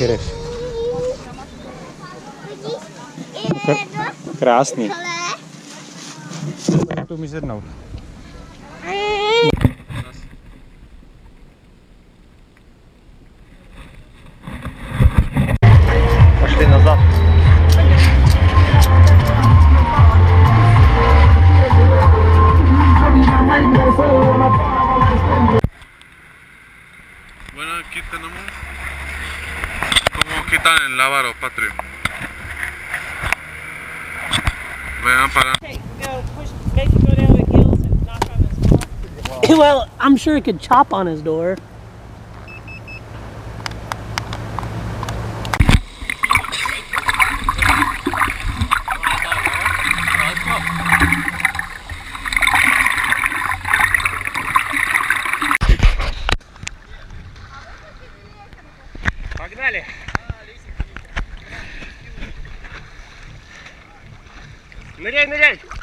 ryb. Krásný. Tu mi zjednout. Pošli nazad. Bueno, aquí tenemos cómo quitan el lábaro, Patrio. Vean para. Well, I'm sure it could chop on his door. Погнали! Ныряй, ныряй!